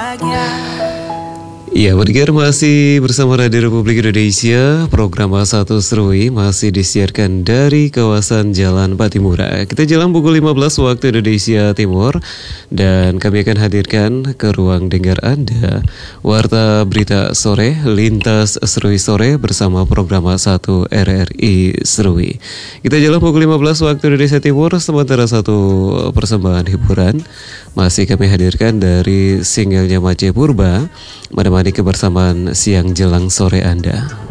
Ya, pendengar masih bersama Radio Republik Indonesia. Program A1 Serui masih disiarkan dari kawasan Jalan Patimura. Kita jalan pukul 15 waktu Indonesia Timur, dan kami akan hadirkan ke ruang dengar Anda Warta Berita Sore Lintas Serui Sore bersama program A1 RRI Serui. Kita jalan pukul 15 waktu Indonesia Timur, sementara satu persembahan hiburan masih kami hadirkan dari singlenya Mace Purba, menemani kebersamaan siang jelang sore Anda.